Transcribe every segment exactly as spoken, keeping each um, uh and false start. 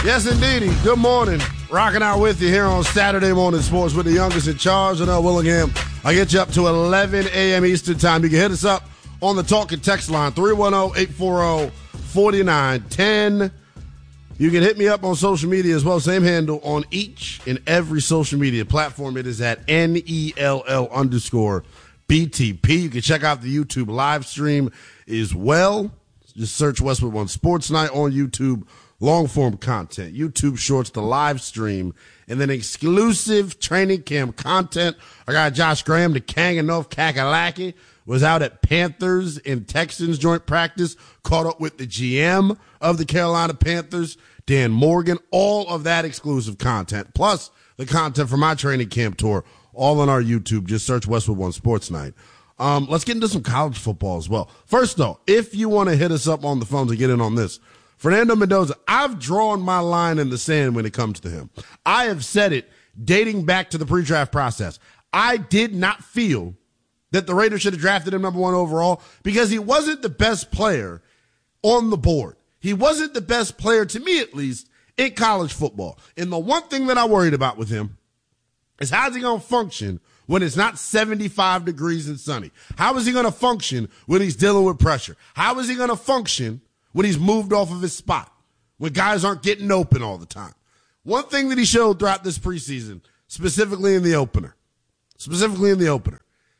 Yes, indeedy. Good morning. Rocking out with you here on Saturday Morning Sports with the youngest in charge, Janelle Willingham. I get you up to eleven a.m. Eastern Time. You can hit us up on the talk and text line, three one zero, eight four zero, four nine one zero. You can hit me up on social media as well. Same handle on each and every social media platform. It is at N E L L underscore B T P. You can check out the YouTube live stream as well. Just search Westwood One Sports Night on YouTube. Long-form content, YouTube Shorts, the live stream, and then exclusive training camp content. I got Josh Graham, the King of North Kakalaki, was out at Panthers and Texans joint practice, caught up with the G M of the Carolina Panthers, Dan Morgan. All of that exclusive content, plus the content from my training camp tour, all on our YouTube. Just search Westwood One Sports Night. Um, let's get into some college football as well. First, though, if you want to hit us up on the phone to get in on this, Fernando Mendoza, I've drawn my line in the sand when it comes to him. I have said it dating back to the pre-draft process. I did not feel that the Raiders should have drafted him number one overall because he wasn't the best player on the board. He wasn't the best player, to me at least, in college football. And the one thing that I worried about with him is how's he going to function when it's not seventy-five degrees and sunny? How is he going to function when he's dealing with pressure? How is he going to function when he's moved off of his spot, when guys aren't getting open all the time? One thing that he showed throughout this preseason, specifically in the opener, specifically in the opener,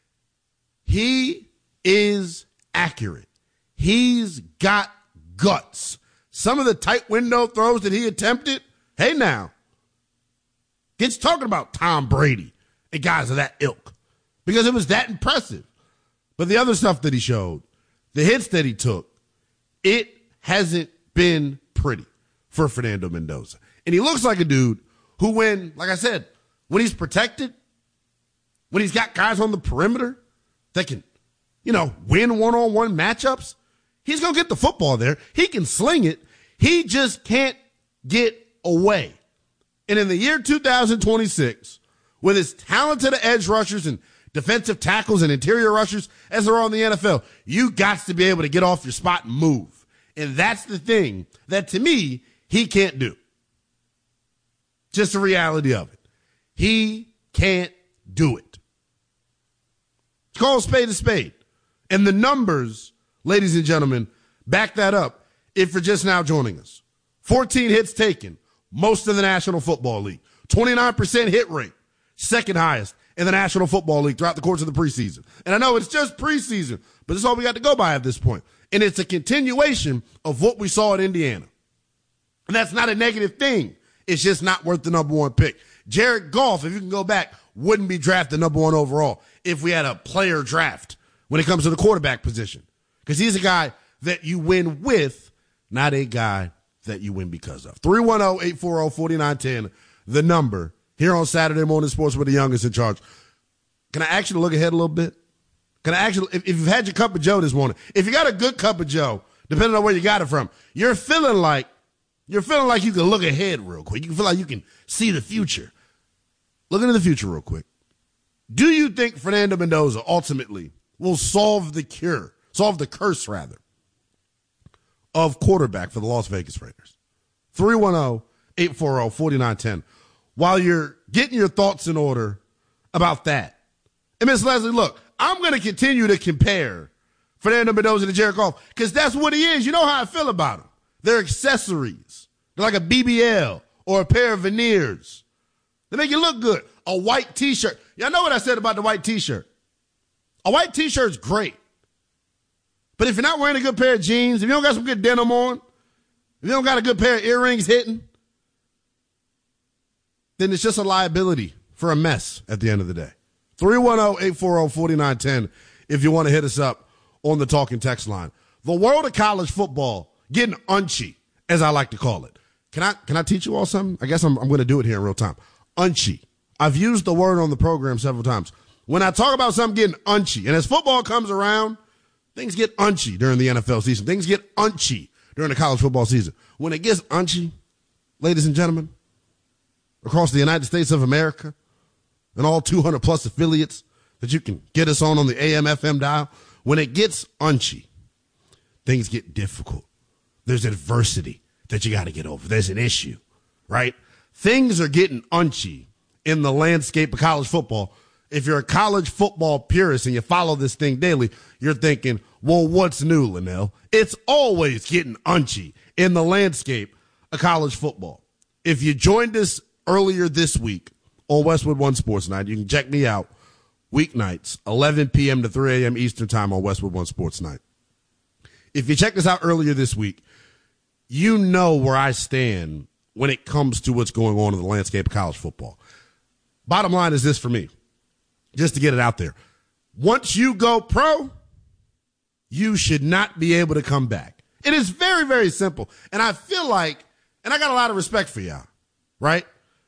he is accurate. He's got guts. Some of the tight window throws that he attempted, hey now, gets talking about Tom Brady and guys of that ilk because it was that impressive. But the other stuff that he showed, the hits that he took, it hasn't been pretty for Fernando Mendoza. And he looks like a dude who, when, like I said, when he's protected, when he's got guys on the perimeter that can, you know, win one-on-one matchups, he's going to get the football there. He can sling it. He just can't get away. And in the year two thousand twenty-six, with as talented edge rushers and defensive tackles and interior rushers as there are in the N F L, you got to be able to get off your spot and move. And that's the thing that, to me, he can't do. Just the reality of it. He can't do it. It's called spade a spade. And the numbers, ladies and gentlemen, back that up if you're just now joining us. fourteen hits taken, most in the National Football League. twenty-nine percent hit rate, second highest in the National Football League throughout the course of the preseason. And I know it's just preseason, but that's all we got to go by at this point. And it's a continuation of what we saw at Indiana. And that's not a negative thing. It's just not worth the number one pick. Jared Goff, if you can go back, wouldn't be drafted number one overall if we had a player draft when it comes to the quarterback position. Because he's a guy that you win with, not a guy that you win because of. three one zero, eight four zero, four nine one zero, the number, here on Saturday Morning Sports with the youngest in charge. Can I actually look ahead a little bit? Can I actually, if, if you've had your cup of Joe this morning, if you got a good cup of Joe, depending on where you got it from, you're feeling like, you're feeling like you can look ahead real quick. You can feel like you can see the future. Look into the future real quick. Do you think Fernando Mendoza ultimately will solve the cure, solve the curse rather, of quarterback for the Las Vegas Raiders? three one zero, eight four zero, four nine one zero. While you're getting your thoughts in order about that. And Miss Leslie, look, I'm going to continue to compare Fernando Mendoza to Jared Goff because that's what he is. You know how I feel about him. They're accessories. They're like a B B L or a pair of veneers. They make you look good. A white T-shirt. Y'all know what I said about the white T-shirt. A white T-shirt's great. But if you're not wearing a good pair of jeans, if you don't got some good denim on, if you don't got a good pair of earrings hitting, then it's just a liability for a mess at the end of the day. three one zero, eight four zero, four nine one zero if you want to hit us up on the talking text line. The world of college football getting unchy, as I like to call it. Can I can I teach you all something? I guess I'm, I'm going to do it here in real time. Unchy. I've used the word on the program several times. When I talk about something getting unchy, and as football comes around, things get unchy during the N F L season. Things get unchy during the college football season. When it gets unchy, ladies and gentlemen, across the United States of America and all two hundred plus affiliates that you can get us on on the A M F M dial, when it gets unchy, things get difficult. There's adversity that you got to get over. There's an issue. right? Things are getting unchy in the landscape of college football. If you're a college football purist and you follow this thing daily, you're thinking, well, what's new, Linnell? It's always getting unchy in the landscape of college football. If you joined us earlier this week on Westwood One Sports Night, you can check me out weeknights, eleven p.m. to three a.m. Eastern Time on Westwood One Sports Night. If you checked us out earlier this week, you know where I stand when it comes to what's going on in the landscape of college football. Bottom line is this for me, just to get it out there. Once you go pro, you should not be able to come back. It is very, very simple. And I feel like, and I got a lot of respect for y'all, right?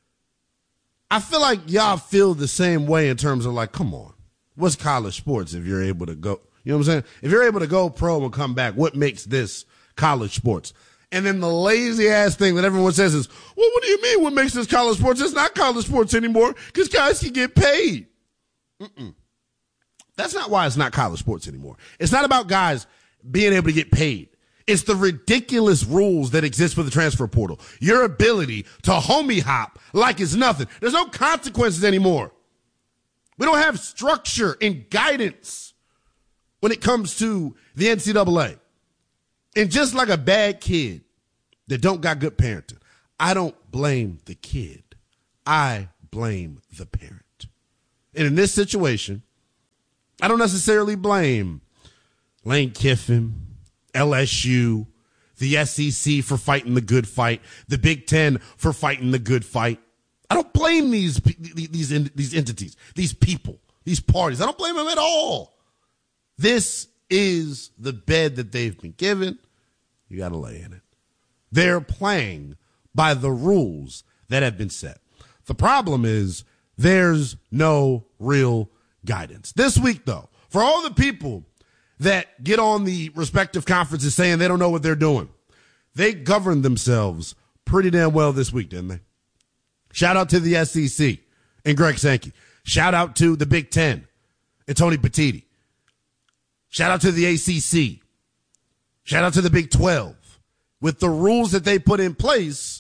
I feel like y'all feel the same way in terms of like, come on, what's college sports if you're able to go, you know what I'm saying? If you're able to go pro and come back, what makes this college sports? And then the lazy ass thing that everyone says is, well, what do you mean what makes this college sports? It's not college sports anymore because guys can get paid. Mm-mm. That's not why it's not college sports anymore. It's not about guys being able to get paid. It's the ridiculous rules that exist with the transfer portal. Your ability to homie hop like it's nothing. There's no consequences anymore. We don't have structure and guidance when it comes to the N C double A. And just like a bad kid that don't got good parenting, I don't blame the kid. I blame the parent. And in this situation, I don't necessarily blame Lane Kiffin, L S U, the S E C for fighting the good fight, the Big Ten for fighting the good fight. I don't blame these, these, these entities, these people, these parties. I don't blame them at all. This is the bed that they've been given. You got to lay in it. They're playing by the rules that have been set. The problem is there's no real guidance. This week, though, for all the people that get on the respective conferences saying they don't know what they're doing, they governed themselves pretty damn well this week, didn't they? Shout out to the S E C and Greg Sankey. Shout out to the Big Ten and Tony Petitti. Shout out to the A C C. Shout out to the Big twelve. With the rules that they put in place,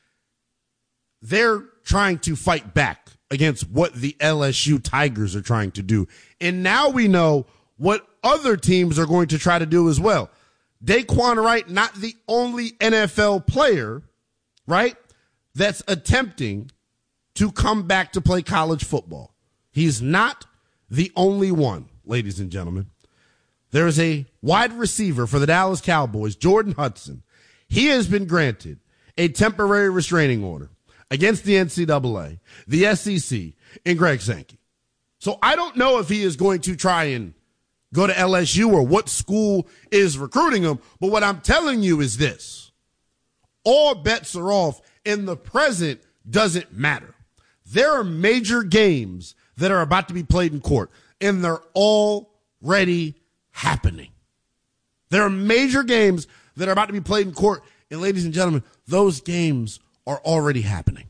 they're trying to fight back against what the L S U Tigers are trying to do. And now we know what other teams are going to try to do as well. Daquan Wright, not the only N F L player, right, that's attempting to come back to play college football. He's not the only one, ladies and gentlemen. There is a wide receiver for the Dallas Cowboys, Jordan Hudson. He has been granted a temporary restraining order against the N C double A, the S E C, and Greg Sankey. So I don't know if he is going to try and go to L S U or what school is recruiting him, but what I'm telling you is this. All bets are off, and the present doesn't matter. There are major games that are about to be played in court, and they're already happening. There are major games that are about to be played in court, and ladies and gentlemen, those games are already happening.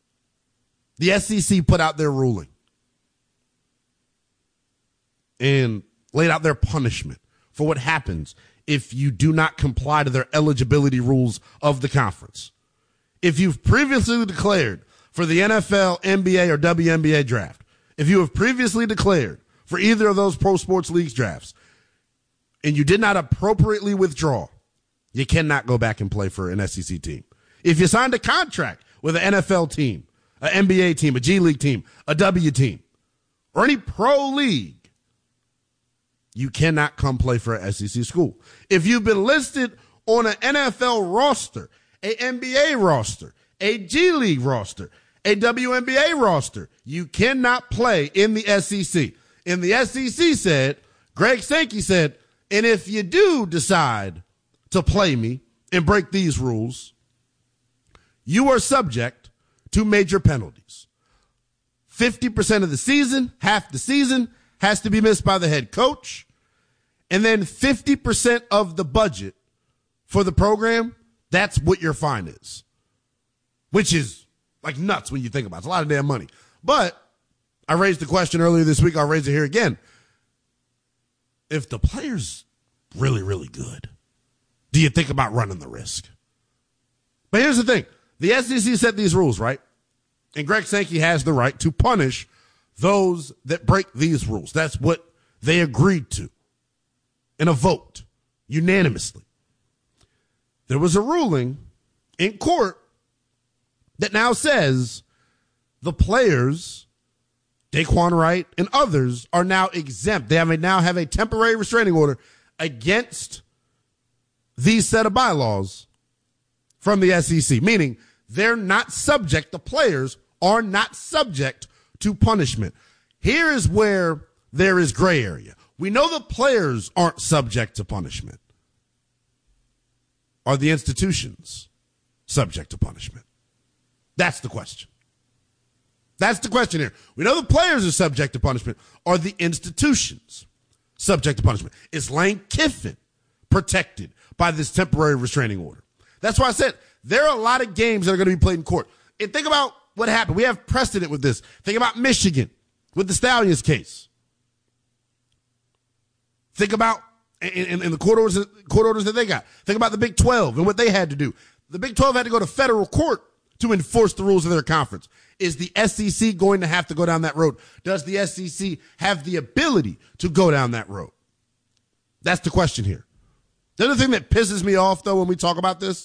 The S E C put out their ruling and laid out their punishment for what happens if you do not comply to their eligibility rules of the conference. If you've previously declared for the N F L, N B A, or W N B A draft, if you have previously declared for either of those pro sports leagues drafts, and you did not appropriately withdraw, you cannot go back and play for an S E C team. If you signed a contract with an N F L team, an N B A team, a G League team, a W team, or any pro league, you cannot come play for an S E C school. If you've been listed on an N F L roster, a N B A roster, a G League roster, a W N B A roster, you cannot play in the S E C. And the S E C said, Greg Sankey said, and if you do decide to play me and break these rules, you are subject to major penalties. fifty percent of the season, half the season, has to be missed by the head coach. And then fifty percent of the budget for the program, that's what your fine is. Which is like nuts when you think about it. It's a lot of damn money. But I raised the question earlier this week. I'll raise it here again. If the player's really, really good, do you think about running the risk? But here's the thing. The S E C set these rules, right? And Greg Sankey has the right to punish those that break these rules. That's what they agreed to in a vote unanimously. There was a ruling in court that now says the players, Daquan Wright and others, are now exempt. They have a, now have a temporary restraining order against these set of bylaws from the S E C, meaning they're not subject, the players are not subject to punishment. Here is where there is gray area. We know the players aren't subject to punishment. Are the institutions subject to punishment? That's the question. That's the question here. We know the players are subject to punishment. Are the institutions subject to punishment? Is Lane Kiffin protected by this temporary restraining order? That's why I said there are a lot of games that are going to be played in court. And think about what happened. We have precedent with this. Think about Michigan with the Stallions case. Think about in, in, in the court orders, court orders that they got. Think about the Big twelve and what they had to do. The Big twelve had to go to federal court to enforce the rules of their conference. Is the S E C going to have to go down that road? Does the S E C have the ability to go down that road? That's the question here. The other thing that pisses me off, though, when we talk about this,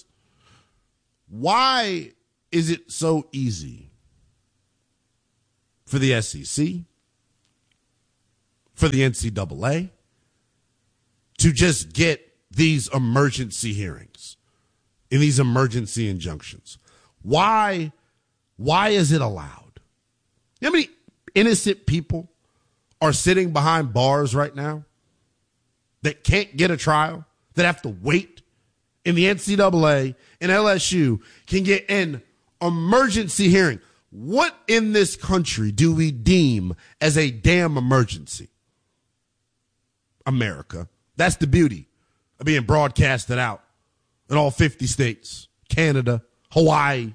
why is it so easy for the S E C, for the N C double A, to just get these emergency hearings and these emergency injunctions? Why, why is it allowed? You know how many innocent people are sitting behind bars right now that can't get a trial, that have to wait? In the N C double A and L S U can get an emergency hearing. What in this country do we deem as a damn emergency? America. That's the beauty of being broadcasted out in all fifty states, Canada, Hawaii.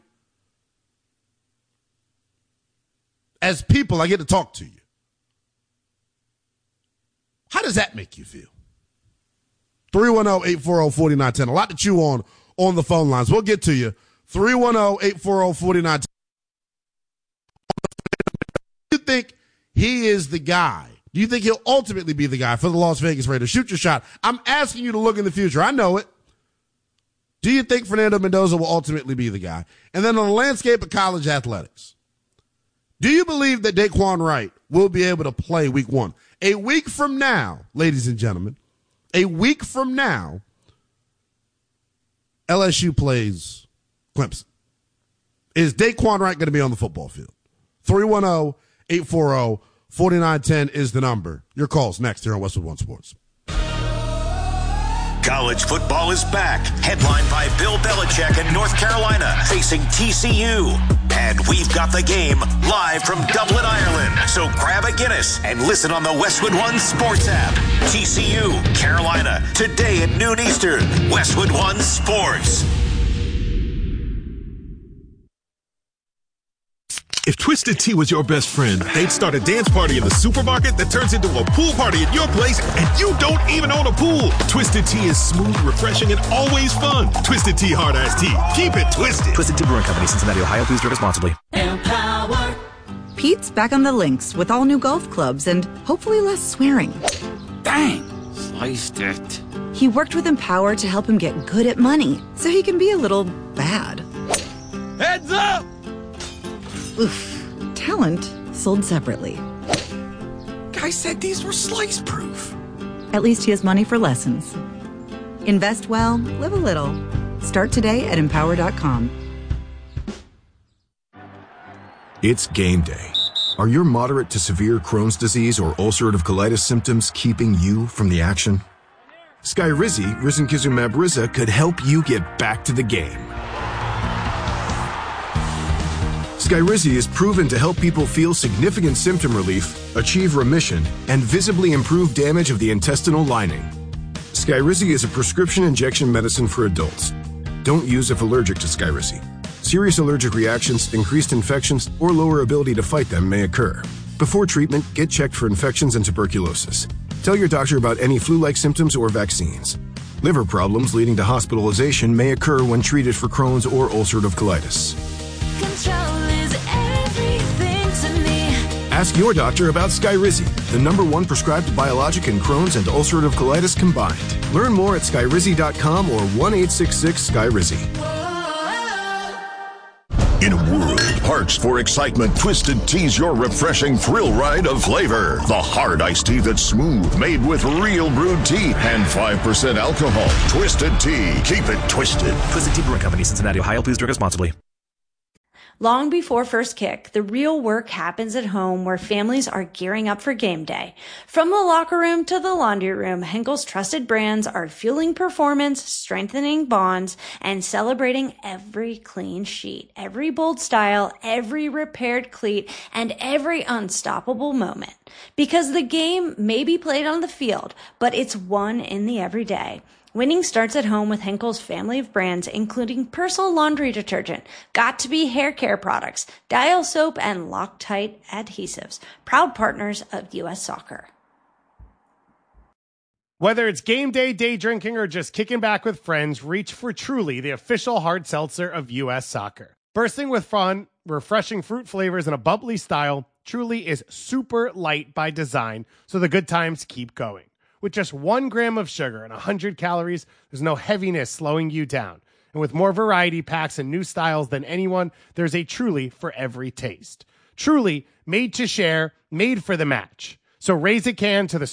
As people, I get to talk to you. How does that make you feel? three one zero, eight four zero, four nine one zero. A lot to chew on on the phone lines. We'll get to you. three one zero, eight four zero, four nine one zero. Do you think he is the guy? Do you think he'll ultimately be the guy for the Las Vegas Raiders? Shoot your shot. I'm asking you to look in the future. I know it. Do you think Fernando Mendoza will ultimately be the guy? And then on the landscape of college athletics, do you believe that Daquan Wright will be able to play week one? A week from now, ladies and gentlemen, a week from now, L S U plays Clemson. Is Daquan Wright going to be on the football field? three one zero, eight four zero, four nine one zero is the number. Your calls next here on Westwood One Sports. College football is back, headlined by Bill Belichick in North Carolina, facing T C U. And we've got the game live from Dublin, Ireland. So grab a Guinness and listen on the Westwood One Sports app. T C U, Carolina, today at noon Eastern. Westwood One Sports. If Twisted Tea was your best friend, they'd start a dance party in the supermarket that turns into a pool party at your place, and you don't even own a pool. Twisted Tea is smooth, refreshing, and always fun. Twisted Tea Hard Iced Tea. Keep it twisted. Twisted Tea Brewing Company, Cincinnati, Ohio. Please drink responsibly. Empower. Pete's back on the links with all new golf clubs and hopefully less swearing. Dang, sliced it. He worked with Empower to help him get good at money, so he can be a little bad. Heads up! Oof. Talent sold separately. Guy said these were slice proof. At least he has money for lessons. Invest well, live a little. Start today at empower dot com. It's game day. Are your moderate to severe Crohn's disease or ulcerative colitis symptoms keeping you from the action? Skyrizi, risankizumab Riza, could help you get back to the game. Skyrizi is proven to help people feel significant symptom relief, achieve remission, and visibly improve damage of the intestinal lining. Skyrizi is a prescription injection medicine for adults. Don't use if allergic to Skyrizi. Serious allergic reactions, increased infections, or lower ability to fight them may occur. Before treatment, get checked for infections and tuberculosis. Tell your doctor about any flu-like symptoms or vaccines. Liver problems leading to hospitalization may occur when treated for Crohn's or ulcerative colitis. Control is everything to me. Ask your doctor about Skyrizi, the number one prescribed biologic in Crohn's and ulcerative colitis combined. Learn more at skyrizi dot com or one eight six six Skyrizi. In a world parched for excitement, Twisted Tea's your refreshing thrill ride of flavor. The hard iced tea that's smooth, made with real brewed tea and five percent alcohol. Twisted Tea. Keep it twisted. Twisted Tea Brewing Company, Cincinnati, Ohio. Please drink responsibly. Long before first kick, the real work happens at home where families are gearing up for game day. From the locker room to the laundry room, Henkel's trusted brands are fueling performance, strengthening bonds, and celebrating every clean sheet, every bold style, every repaired cleat, and every unstoppable moment. Because the game may be played on the field, but it's won in the everyday. Winning starts at home with Henkel's family of brands, including Persil laundry detergent, Got2b hair care products, Dial soap, and Loctite adhesives. Proud partners of U S Soccer. Whether it's game day, day drinking, or just kicking back with friends, reach for Truly, the official hard seltzer of U S Soccer. Bursting with fun, refreshing fruit flavors, and a bubbly style, Truly is super light by design, so the good times keep going. With just one gram of sugar and one hundred calories, there's no heaviness slowing you down. And with more variety packs and new styles than anyone, there's a Truly for every taste. Truly, made to share, made for the match. So raise a can to the